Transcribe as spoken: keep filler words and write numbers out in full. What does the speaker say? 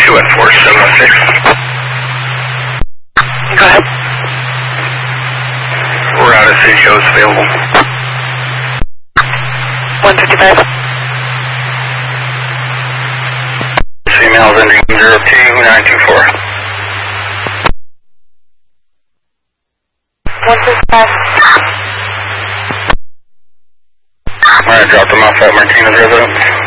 two and four seven oh six. Go ahead. We're out of city shows available. one fifty-five. Females ending zero two nine two four. one fifty-five. Alright, drop them off at Martinez residence.